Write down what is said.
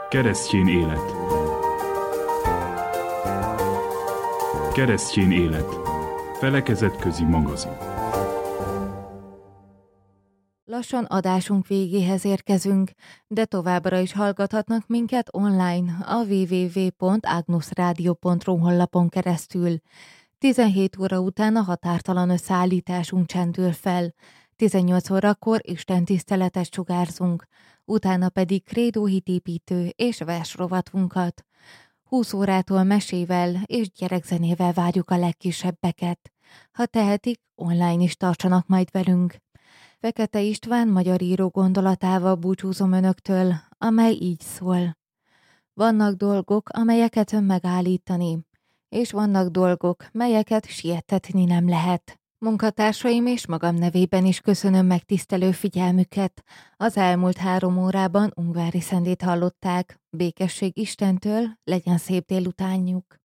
Keresztjén élet. Keresztjén élet. Felekezetközi magazin. Lassan adásunk végéhez érkezünk, de továbbra is hallgathatnak minket online a www.agnusradio.ru honlapon keresztül. 17 óra után a határtalan összeállításunk csendül fel. 18 órakor istentiszteletet sugárzunk, utána pedig krédóhitépítő és versrovatunkat. 20 órától mesével és gyerekzenével várjuk a legkisebbeket. Ha tehetik, online is tartsanak majd velünk. Fekete István magyar író gondolatával búcsúzom önöktől, amely így szól. Vannak dolgok, amelyeket megállítani, és vannak dolgok, melyeket siettetni nem lehet. Munkatársaim és magam nevében is köszönöm megtisztelő figyelmüket. Az elmúlt 3 órában Ungvári Szendét hallották. Békesség Istentől, legyen szép délutánjuk!